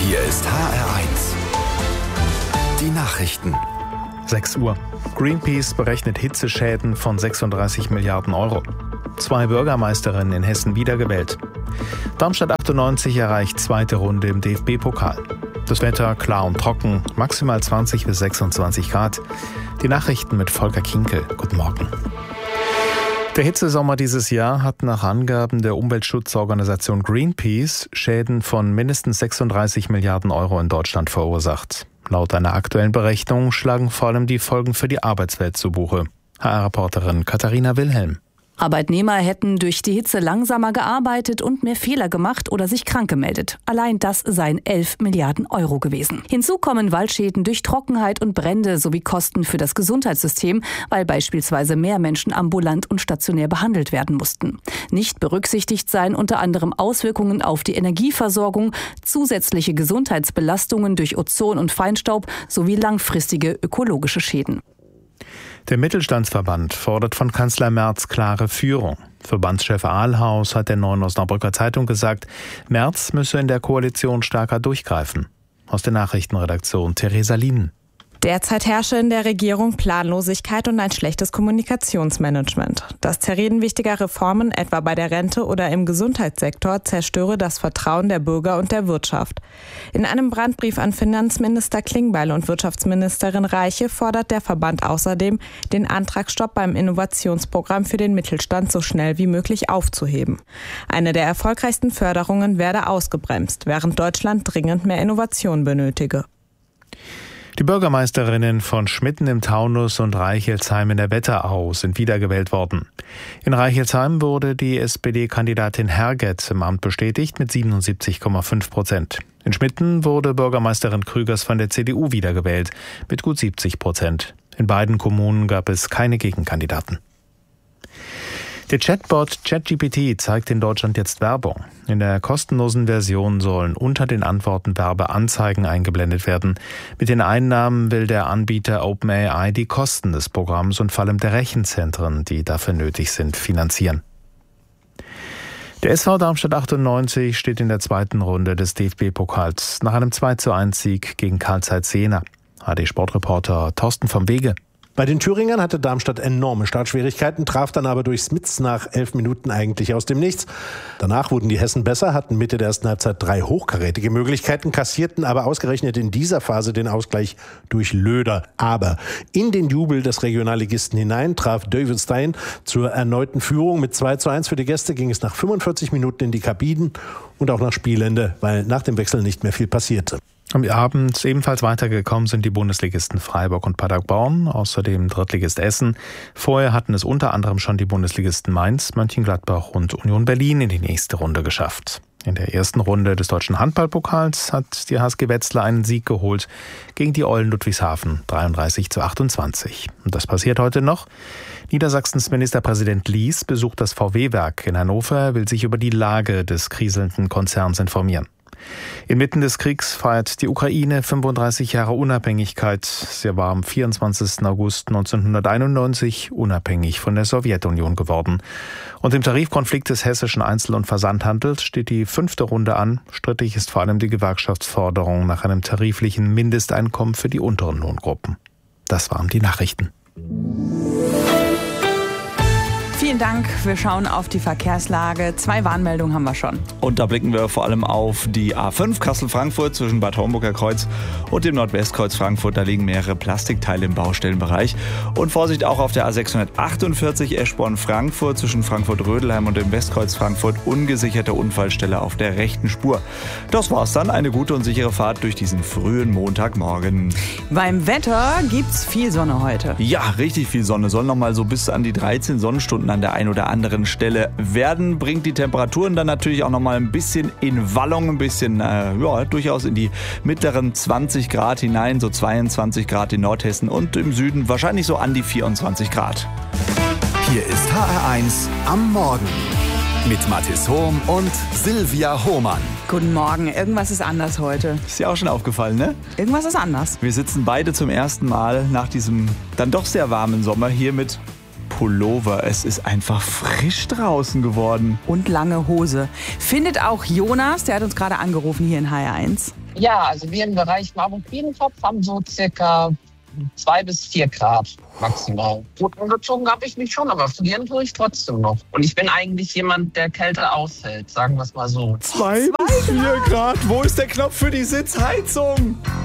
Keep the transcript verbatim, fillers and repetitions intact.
Hier ist H R eins. Die Nachrichten. sechs Uhr. Greenpeace berechnet Hitzeschäden von sechsunddreißig Milliarden Euro. Zwei Bürgermeisterinnen in Hessen wiedergewählt. Darmstadt achtundneunzig erreicht zweite Runde im D F B-Pokal. Das Wetter klar und trocken, maximal zwanzig bis sechsundzwanzig Grad. Die Nachrichten mit Volker Kinkel. Guten Morgen. Der Hitzesommer dieses Jahr hat nach Angaben der Umweltschutzorganisation Greenpeace Schäden von mindestens sechsunddreißig Milliarden Euro in Deutschland verursacht. Laut einer aktuellen Berechnung schlagen vor allem die Folgen für die Arbeitswelt zu Buche. H R-Reporterin Katharina Wilhelm. Arbeitnehmer hätten durch die Hitze langsamer gearbeitet und mehr Fehler gemacht oder sich krank gemeldet. Allein das seien elf Milliarden Euro gewesen. Hinzu kommen Waldschäden durch Trockenheit und Brände sowie Kosten für das Gesundheitssystem, weil beispielsweise mehr Menschen ambulant und stationär behandelt werden mussten. Nicht berücksichtigt seien unter anderem Auswirkungen auf die Energieversorgung, zusätzliche Gesundheitsbelastungen durch Ozon und Feinstaub sowie langfristige ökologische Schäden. Der Mittelstandsverband fordert von Kanzler Merz klare Führung. Verbandschef Ahlhaus hat der Neuen Osnabrücker Zeitung gesagt, Merz müsse in der Koalition stärker durchgreifen. Aus der Nachrichtenredaktion Theresa Lien. Derzeit herrsche in der Regierung Planlosigkeit und ein schlechtes Kommunikationsmanagement. Das Zerreden wichtiger Reformen, etwa bei der Rente oder im Gesundheitssektor, zerstöre das Vertrauen der Bürger und der Wirtschaft. In einem Brandbrief an Finanzminister Klingbeil und Wirtschaftsministerin Reiche fordert der Verband außerdem, den Antragsstopp beim Innovationsprogramm für den Mittelstand so schnell wie möglich aufzuheben. Eine der erfolgreichsten Förderungen werde ausgebremst, während Deutschland dringend mehr Innovation benötige. Die Bürgermeisterinnen von Schmitten im Taunus und Reichelsheim in der Wetterau sind wiedergewählt worden. In Reichelsheim wurde die S P D-Kandidatin Herget im Amt bestätigt mit siebenundsiebzig Komma fünf Prozent. In Schmitten wurde Bürgermeisterin Krügers von der C D U wiedergewählt mit gut siebzig Prozent. In beiden Kommunen gab es keine Gegenkandidaten. Der Chatbot ChatGPT zeigt in Deutschland jetzt Werbung. In der kostenlosen Version sollen unter den Antworten Werbeanzeigen eingeblendet werden. Mit den Einnahmen will der Anbieter OpenAI die Kosten des Programms und vor allem der Rechenzentren, die dafür nötig sind, finanzieren. Der S V Darmstadt achtundneunzig steht in der zweiten Runde des D F B-Pokals nach einem zwei zu eins Sieg gegen Carl Zeiss Jena. H D-Sportreporter Thorsten vom Wege. Bei den Thüringern hatte Darmstadt enorme Startschwierigkeiten, traf dann aber durch Smits nach elf Minuten eigentlich aus dem Nichts. Danach wurden die Hessen besser, hatten Mitte der ersten Halbzeit drei hochkarätige Möglichkeiten, kassierten aber ausgerechnet in dieser Phase den Ausgleich durch Löder. Aber in den Jubel des Regionalligisten hinein traf David Stein zur erneuten Führung. Mit zwei zu eins für die Gäste ging es nach fünfundvierzig Minuten in die Kabinen und auch nach Spielende, weil nach dem Wechsel nicht mehr viel passierte. Am Abend ebenfalls weitergekommen sind die Bundesligisten Freiburg und Paderborn, außerdem Drittligist Essen. Vorher hatten es unter anderem schon die Bundesligisten Mainz, Mönchengladbach und Union Berlin in die nächste Runde geschafft. In der ersten Runde des Deutschen Handballpokals hat die H S G Wetzlar einen Sieg geholt gegen die Eulen Ludwigshafen, dreiunddreißig zu achtundzwanzig. Und das passiert heute noch. Niedersachsens Ministerpräsident Lies besucht das V W-Werk in Hannover, will sich über die Lage des kriselnden Konzerns informieren. Inmitten des Kriegs feiert die Ukraine fünfunddreißig Jahre Unabhängigkeit. Sie war am vierundzwanzigsten August neunzehnhunderteinundneunzig unabhängig von der Sowjetunion geworden. Und im Tarifkonflikt des hessischen Einzel- und Versandhandels steht die fünfte Runde an. Strittig ist vor allem die Gewerkschaftsforderung nach einem tariflichen Mindesteinkommen für die unteren Lohngruppen. Das waren die Nachrichten. Vielen Dank. Wir schauen auf die Verkehrslage. Zwei Warnmeldungen haben wir schon. Und da blicken wir vor allem auf die A fünf Kassel-Frankfurt zwischen Bad Homburger Kreuz und dem Nordwestkreuz Frankfurt. Da liegen mehrere Plastikteile im Baustellenbereich. Und Vorsicht auch auf der A sechshundertachtundvierzig Eschborn-Frankfurt zwischen Frankfurt-Rödelheim und dem Westkreuz Frankfurt. Ungesicherte Unfallstelle auf der rechten Spur. Das war's dann. Eine gute und sichere Fahrt durch diesen frühen Montagmorgen. Beim Wetter gibt's viel Sonne heute. Ja, richtig viel Sonne. Soll noch mal so bis an die dreizehn Sonnenstunden an der einen oder anderen Stelle werden, bringt die Temperaturen dann natürlich auch noch mal ein bisschen in Wallung, ein bisschen, äh, ja, durchaus in die mittleren zwanzig Grad hinein, so zweiundzwanzig Grad in Nordhessen und im Süden wahrscheinlich so an die vierundzwanzig Grad. Hier ist H R eins am Morgen mit Mathis Hohm und Silvia Hohmann. Guten Morgen. Irgendwas ist anders heute. Ist dir auch schon aufgefallen, ne? Irgendwas ist anders. Wir sitzen beide zum ersten Mal nach diesem dann doch sehr warmen Sommer hier mit Pullover. Es ist einfach frisch draußen geworden. Und lange Hose. Findet auch Jonas, der hat uns gerade angerufen hier in H R eins. Ja, also wir im Bereich Marmor-Biedenkopf haben so circa zwei bis vier Grad maximal. Gut angezogen habe ich mich schon, aber frieren tue ich trotzdem noch. Und ich bin eigentlich jemand, der Kälte aushält, sagen wir es mal so. Zwei bis vier Grad. Wo ist der Knopf für die Sitzheizung?